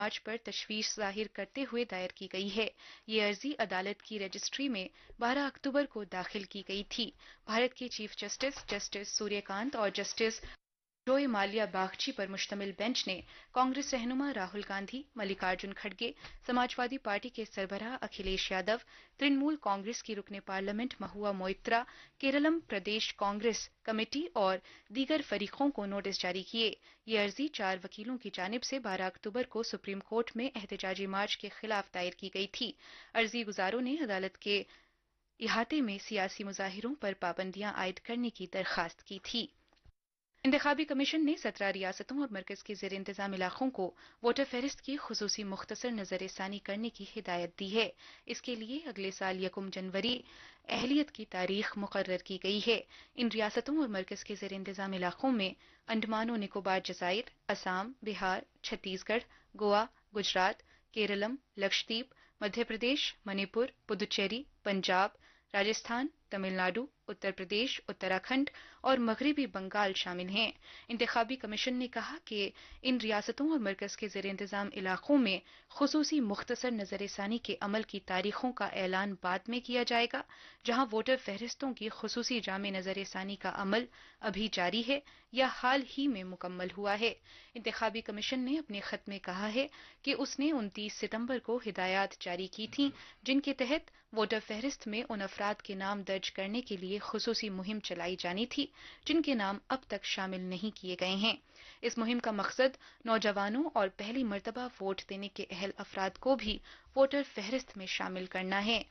مارچ پر تشویش ظاہر کرتے ہوئے دائر کی گئی ہے۔ یہ عرضی عدالت کی رجسٹری میں 12 اکتوبر کو داخل کی گئی تھی۔ بھارت کے چیف جسٹس جسٹس سوریہ کانت اور جسٹس جوئے مالیہ باگچی پر مشتمل بینچ نے کانگریس رہنما راہل گاندھی، ملکارجن کھڑگے، سماجوادی پارٹی کے سربراہ اکھلیش یادو، ترنمول کانگریس کی رکن پارلیمنٹ مہوا موئترا، کیرلم پردیش کانگریس کمیٹی اور دیگر فریقوں کو نوٹس جاری کیے۔ یہ عرضی 4 وکیلوں کی جانب سے 12 اکتوبر کو سپریم کورٹ میں احتجاجی مارچ کے خلاف دائر کی گئی تھی۔ عرضی گزاروں نے عدالت کے احاطے میں سیاسی مظاہروں پر پابندیاں عائد کرنے کی درخواست کی تھی۔ انتخابی کمیشن نے 17 ریاستوں اور مرکز کے زیر انتظام علاقوں کو ووٹر فہرست کی خصوصی مختصر نظر ثانی کرنے کی ہدایت دی ہے۔ اس کے لیے اگلے سال 1 جنوری اہلیت کی تاریخ مقرر کی گئی ہے۔ ان ریاستوں اور مرکز کے زیر انتظام علاقوں میں انڈمان و نکوبار جزائر، اسام، بہار، چھتیس گڑھ، گوا، گجرات، کیرلم، لکشدیپ، مدھیہ پردیش، منی پور، پدوچیری، پنجاب، راجستھان، تمل ناڈو، اتر پردیش، اتراکھنڈ اور مغربی بنگال شامل ہیں۔ انتخابی کمیشن نے کہا کہ ان ریاستوں اور مرکز کے زیر انتظام علاقوں میں خصوصی مختصر نظر ثانی کے عمل کی تاریخوں کا اعلان بعد میں کیا جائے گا، جہاں ووٹر فہرستوں کی خصوصی جامع نظر ثانی کا عمل ابھی جاری ہے یا حال ہی میں مکمل ہوا ہے۔ انتخابی کمیشن نے اپنے خط میں کہا ہے کہ اس نے 29 ستمبر کو ہدایات جاری کی تھیں جن کے تحت ووٹر فہرست میں ان افراد کے نام درج کرنے کے لیے خصوصی مہم چلائی جانی تھی جن کے نام اب تک شامل نہیں کیے گئے ہیں۔ اس مہم کا مقصد نوجوانوں اور پہلی مرتبہ ووٹ دینے کے اہل افراد کو بھی ووٹر فہرست میں شامل کرنا ہے۔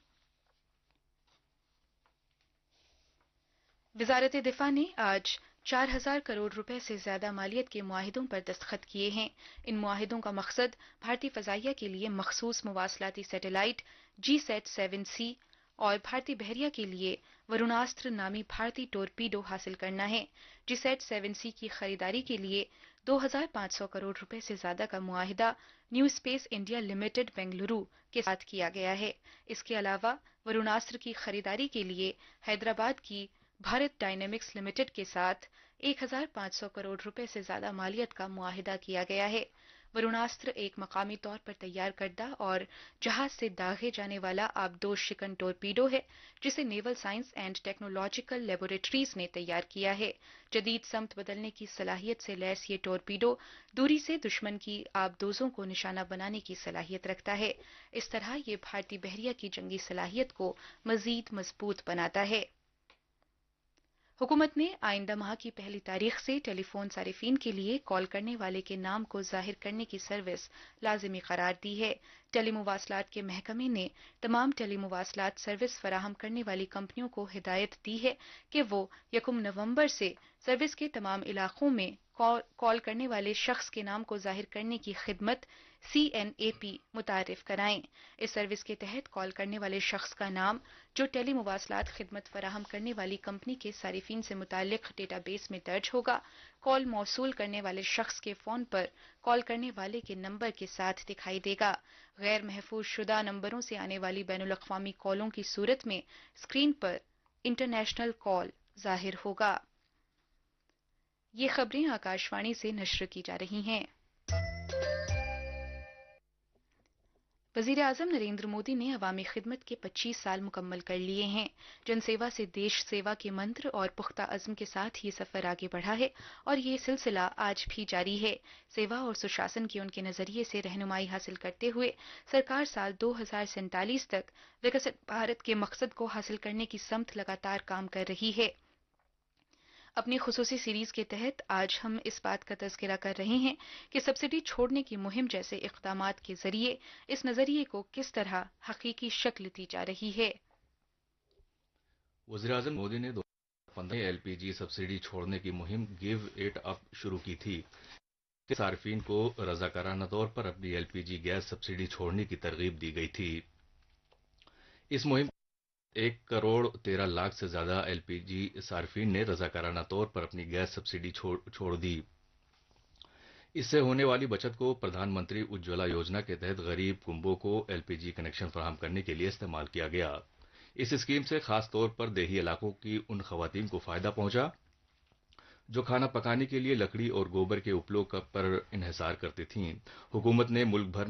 وزارت دفاع نے آج 4,000 کروڑ روپے سے زیادہ مالیت کے معاہدوں پر دستخط کیے ہیں۔ ان معاہدوں کا مقصد بھارتی فضائیہ کے لیے مخصوص مواصلاتی سیٹلائٹ جی سیٹ 7C اور بھارتی بحریہ کے لیے وروناستر نامی بھارتی ٹورپیڈو حاصل کرنا ہے۔ جی سیٹ 7C کی خریداری کے لیے 2,500 کروڑ روپے سے زیادہ کا معاہدہ new space India limited Bengaluru کے ساتھ کیا گیا ہے۔ اس کے علاوہ وروناستر کی خریداری کے لیے حیدرآباد کی بھارت ڈائنامکس لمیٹڈ کے ساتھ 1,500 کروڑ روپے سے زیادہ مالیت کا معاہدہ کیا گیا ہے۔ وروناستر ایک مقامی طور پر تیار کردہ اور جہاز سے داغے جانے والا آبدوش شکن ٹورپیڈو ہے جسے نیول سائنس اینڈ ٹیکنالوجیکل لیبارٹریز نے تیار کیا ہے۔ جدید سمت بدلنے کی صلاحیت سے لیس یہ ٹورپیڈو دوری سے دشمن کی آبدوزوں کو نشانہ بنانے کی صلاحیت رکھتا ہے۔ اس طرح یہ بھارتی بحریہ کی جنگی صلاحیت کو مزید مضبوط بناتا ہے۔ حکومت نے آئندہ ماہ کی 1 تاریخ سے ٹیلی فون صارفین کے لیے کال کرنے والے کے نام کو ظاہر کرنے کی سروس لازمی قرار دی ہے۔ ٹیلی مواصلات کے محکمے نے تمام ٹیلی مواصلات سروس فراہم کرنے والی کمپنیوں کو ہدایت دی ہے کہ وہ 1 نومبر سے سروس کے تمام علاقوں میں کال کرنے والے شخص کے نام کو ظاہر کرنے کی خدمت CNAP متعارف کرائیں۔ اس سروس کے تحت کال کرنے والے شخص کا نام جو ٹیلی مواصلات خدمت فراہم کرنے والی کمپنی کے صارفین سے متعلق ڈیٹا بیس میں درج ہوگا۔ کال موصول کرنے والے شخص کے فون پر کال کرنے والے کے نمبر کے ساتھ دکھائی دے گا۔ غیر محفوظ شدہ نمبروں سے آنے والی بین الاقوامی کالوں کی صورت میں اسکرین پر انٹرنیشنل کال ظاہر ہوگا۔ یہ خبریں آکاشوانی سے نشر کی جا رہی ہیں۔ وزیر اعظم نریندر مودی نے عوامی خدمت کے 25 سال مکمل کر لیے ہیں۔ جن سیوا سے دیش سیوا کے منتر اور پختہ عزم کے ساتھ یہ سفر آگے بڑھا ہے اور یہ سلسلہ آج بھی جاری ہے۔ سیوا اور سشاسن کے ان کے نظریے سے رہنمائی حاصل کرتے ہوئے سرکار سال 2047 تک وکست بھارت کے مقصد کو حاصل کرنے کی سمت لگاتار کام کر رہی ہے۔ اپنی خصوصی سیریز کے تحت آج ہم اس بات کا تذکرہ کر رہے ہیں کہ سبسڈی چھوڑنے کی مہم جیسے اقدامات کے ذریعے اس نظریے کو کس طرح حقیقی شکل دی جا رہی ہے۔ وزیراعظم مودی نے 2015 میں LPG سبسڈی چھوڑنے کی مہم گیو اٹ اپ شروع کی تھی۔ صارفین کو رضاکارانہ طور پر اپنی LPG گیس سبسڈی چھوڑنے کی ترغیب دی گئی تھی۔ اس مہم 1,13,00,000 سے زیادہ LPG صارفین نے رضاکارانہ طور پر اپنی گیس سبسڈی چھوڑ دی۔ اس سے ہونے والی بچت کو پردھان منتری اجولا یوجنا کے تحت غریب کنبوں کو LPG کنیکشن فراہم کرنے کے لیے استعمال کیا گیا۔ اس اسکیم سے خاص طور پر دیہی علاقوں کی ان خواتین کو فائدہ پہنچا जो खाना पकाने के लिए लकड़ी और गोबर के उपयोग पर इन्हिसार करती थीं। हुकूमत ने मुल्क भर